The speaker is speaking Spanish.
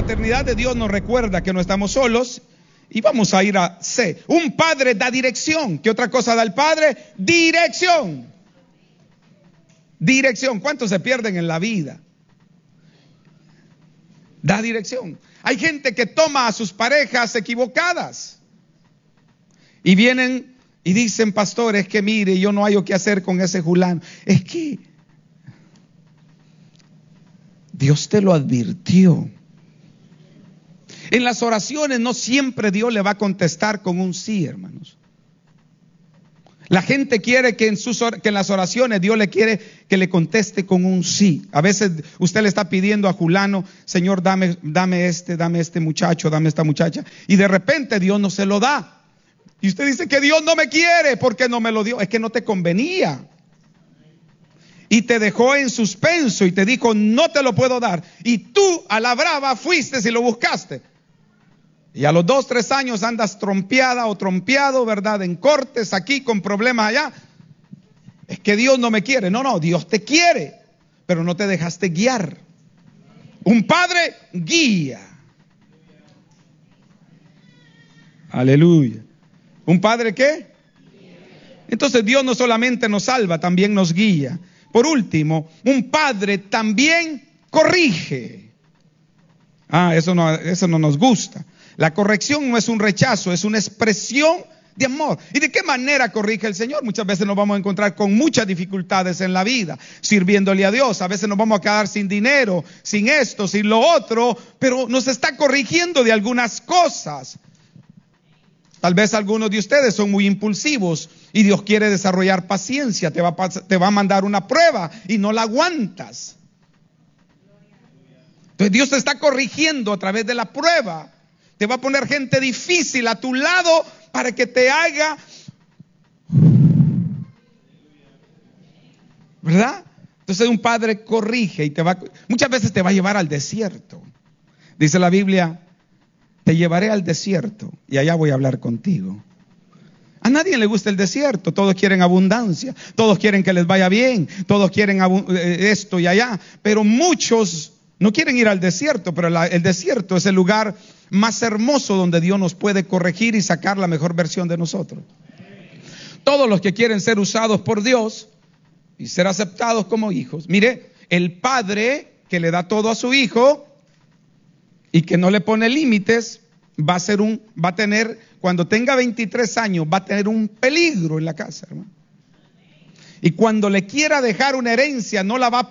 paternidad de Dios nos recuerda que no estamos solos. Y vamos a ir a C. Un padre da dirección. ¿Qué otra cosa da el padre? Dirección. Dirección. ¿Cuántos se pierden en la vida? Da dirección. Hay gente que toma a sus parejas equivocadas. Y vienen y dicen, pastor, es que mire, yo no hallo qué hacer con ese fulano. Es que Dios te lo advirtió. En las oraciones no siempre Dios le va a contestar con un sí, hermanos. La gente quiere que en las oraciones Dios le quiere que le conteste con un sí. A veces usted le está pidiendo a fulano, Señor, dame este muchacho, dame esta muchacha. Y de repente Dios no se lo da. Y usted dice que Dios no me quiere porque no me lo dio. Es que no te convenía. Y te dejó en suspenso y te dijo, no te lo puedo dar. Y tú a la brava fuiste y lo buscaste. Y a los 2-3 años andas trompeada o trompeado, ¿verdad? En cortes aquí con problemas allá. Es que Dios no me quiere. No, Dios te quiere, pero no te dejaste guiar. Un padre guía. Aleluya. ¿Un padre qué? Entonces Dios no solamente nos salva, también nos guía. Por último, un padre también corrige. Eso no nos gusta. La corrección no es un rechazo, es una expresión de amor. ¿Y de qué manera corrige el Señor? Muchas veces nos vamos a encontrar con muchas dificultades en la vida, sirviéndole a Dios. A veces nos vamos a quedar sin dinero, sin esto, sin lo otro, pero nos está corrigiendo de algunas cosas. Tal vez algunos de ustedes son muy impulsivos y Dios quiere desarrollar paciencia. Te va a mandar una prueba y no la aguantas. Entonces Dios te está corrigiendo a través de la prueba. Te va a poner gente difícil a tu lado para que te haga, ¿verdad? Entonces un padre corrige y muchas veces te va a llevar al desierto. Dice la Biblia, te llevaré al desierto y allá voy a hablar contigo. A nadie le gusta el desierto, todos quieren abundancia, todos quieren que les vaya bien, todos quieren esto y allá, pero muchos no quieren ir al desierto, pero el desierto es el lugar más hermoso donde Dios nos puede corregir y sacar la mejor versión de nosotros. Todos los que quieren ser usados por Dios y ser aceptados como hijos. Mire, el padre que le da todo a su hijo y que no le pone límites, va a tener, cuando tenga 23 años, va a tener un peligro en la casa, hermano. Y cuando le quiera dejar una herencia, no la va a